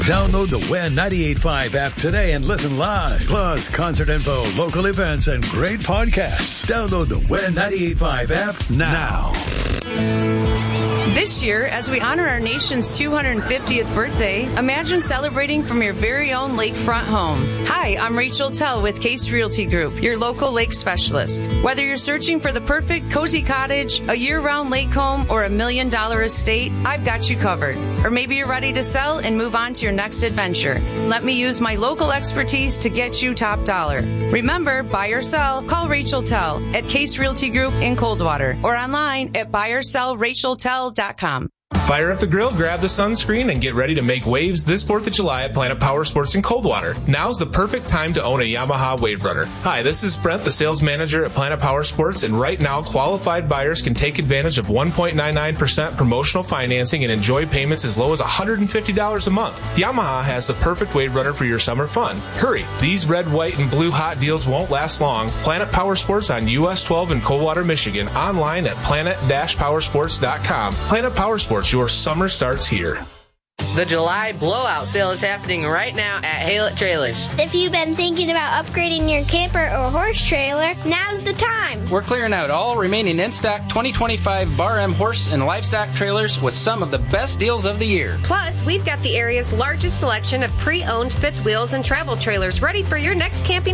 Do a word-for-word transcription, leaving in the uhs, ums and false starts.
Download the Win ninety-eight point five app today and listen live. Plus, concert info, local events, and great podcasts. Download the Win ninety-eight point five app now. This year, as we honor our nation's two hundred fiftieth birthday, imagine celebrating from your very own lakefront home. Hi, I'm Rachel Tell with Case Realty Group, your local lake specialist. Whether you're searching for the perfect cozy cottage, a year-round lake home, or a million-dollar estate, I've got you covered. Or maybe you're ready to sell and move on to your next adventure. Let me use my local expertise to get you top dollar. Remember, buy or sell, call Rachel Tell at Case Realty Group in Coldwater or online at buy or sell rachel tell dot com. Fire up the grill, grab the sunscreen, and get ready to make waves this fourth of July at Planet Power Sports in Coldwater. Now's the perfect time to own a Yamaha Wave Runner. Hi, this is Brent, the sales manager at Planet Power Sports, and right now qualified buyers can take advantage of one point nine nine percent promotional financing and enjoy payments as low as one hundred fifty dollars a month. Yamaha has the perfect Wave Runner for your summer fun. Hurry, these red, white, and blue hot deals won't last long. Planet Power Sports on U S twelve in Coldwater, Michigan, online at planet dash power sports dot com. Planet Power Sports, your summer starts here. The July blowout sale is happening right now at Haylett Trailers. If you've been thinking about upgrading your camper or horse trailer, now's the time. We're clearing out all remaining in-stock twenty twenty-five Bar M horse and livestock trailers with some of the best deals of the year. Plus, we've got the area's largest selection of pre-owned fifth wheels and travel trailers ready for your next camping